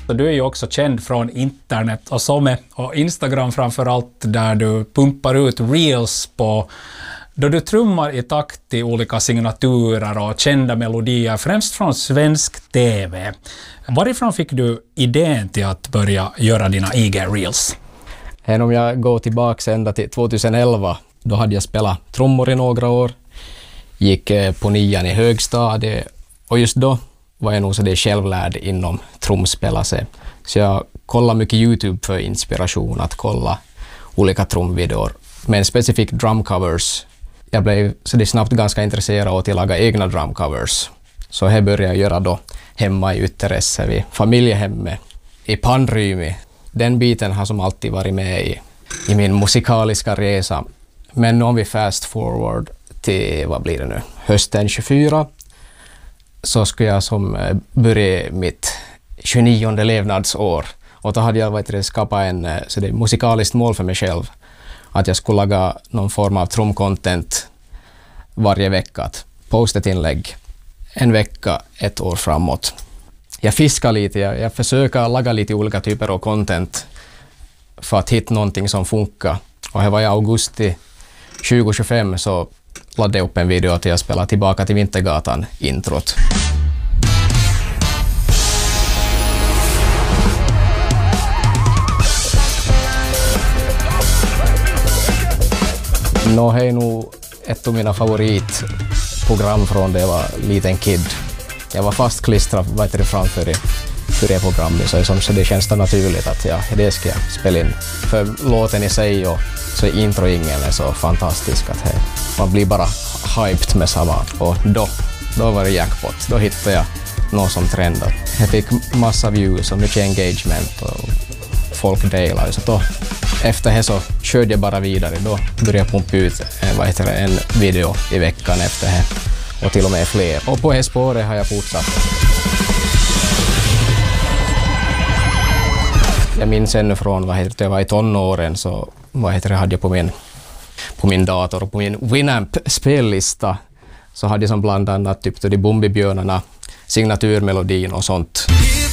Du är ju också känd från internet och som och Instagram framförallt, där du pumpar ut reels på då du trummar i takt till olika signaturer och kända melodier, främst från svensk TV. Varifrån fick du idén till att börja göra dina IG-reels? Om jag går tillbaka ända till 2011, då hade jag spelat trummor i några år, gick på 9 i högstadiet och just då var jag nog så det självlärd inom trumspelase. Så jag kollade mycket YouTube för inspiration att kolla olika trumvideor, men specifikt drumcovers. Jag blev så det snabbt ganska intresserad av att laga egna drumcovers. Så här började jag göra då hemma i Ytteresse vid familjehemmet i Panrymi. Den biten har som alltid varit med i min musikaliska resa. Men nu om vi fast forward till, vad blir det nu, hösten 24, så skulle jag som börja mitt 29:e levnadsår. Och då hade jag skapat en så det musikaliskt mål för mig själv. Att jag skulle laga någon form av trumcontent varje vecka. Att posta ett inlägg en vecka, ett år framåt. Jag fiskar lite, jag försöker laga lite olika typer av content för att hitta någonting som funkar. Och här var i augusti 2025 så laddade jag upp en video till jag spelade Tillbaka till Vintergatan introt. Det är nog ett av mina favoritprogram från det jag var liten kid. Jag var fastklistrad framför det programmet, så det känns så naturligt att det ska jag spela in. För låten i sig och så introingen är så fantastisk att man blir bara hyped med samma. Och då var det jackpot. Då hittade jag något som trendade. Jag fick massa views och mycket engagement och folk delade. Så då, efter det så körde jag bara vidare. Då började jag pumpa ut en video i veckan efter det. Och till och med fler. Och på det spåret har jag fortsatt. Jag minns ännu från jag var i tonåren så hade jag på min dator och på min Winamp-spellista så hade jag som bland annat typ de Bumbibjörnarna, signaturmelodin och sånt.